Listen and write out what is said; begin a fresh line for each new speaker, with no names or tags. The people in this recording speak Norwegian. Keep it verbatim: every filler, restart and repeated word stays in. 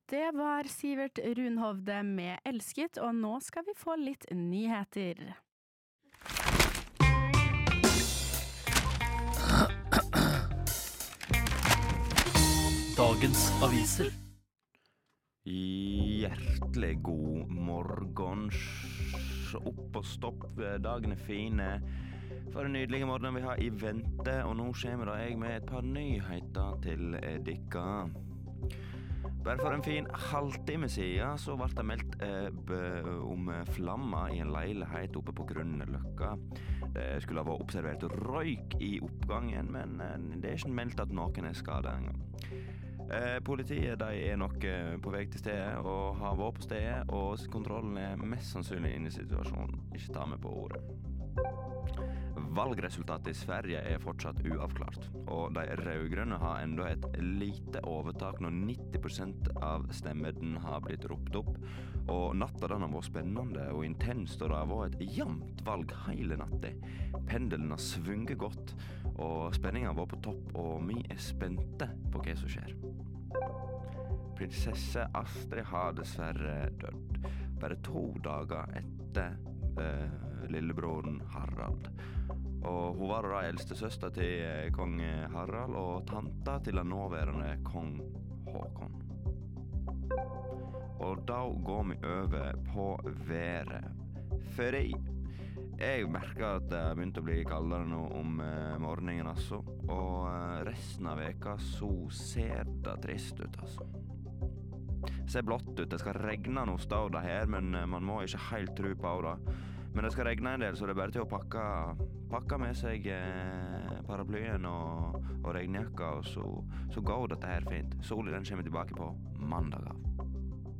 Det var Sivert Runhovde med Elsket, og nå skal vi få litt nyheter.
Dagens aviser.
Hjertelig god morgen. Opp og stopp, dagen er fine. For en nydelig morgen vi har i vente, og nå kommer da jeg med et par nyheter til dikka. Bare for en fin halvtime siden så ble det meldt eh, b- om flammer i en leilighet oppe på Grünerløkka. Det skulle ha vært observert røyk i oppgangen, men eh, det er ikke meldt at noen er skadet engang. Eh, politiet de er nok eh, på vei til stedet og har vært på stedet, og kontrollen er mest sannsynlig inne i situasjonen. Ikke ta med på ordet. Valgresultatet i Sverige er fortsatt uavklart, og de rødgrønne har enda et lite overtak når nitti prosent av stemmene har blitt ropt opp, og natta den har vært spennende og intenst, og det har vært et jevnt valg hele natta. Pendelen har svunget godt, og spenningen har vært på topp, og vi er spente på hva som skjer. Prinsesse Astrid har dessverre dødd, bare to dager etter eh, lillebroren Harald. Og hun var da eldste søster til eh, kong Harald og tanta til den nåværende kong Håkon. Og da går vi over på været. Fordi jeg merker at det har begynt å bli kaldere nå om eh, morgenen, altså. Og eh, resten av veka så ser det trist ut, altså. Det ser blått ut, det skal regne noe, står det her, men eh, man må ikke helt tro på det. Men det skal regne en del, så det er bare til å pakke, pakke med seg eh, paraplyen og, og regnjakka, og så, så går dette her fint. Solen den kommer tilbake på mandag av.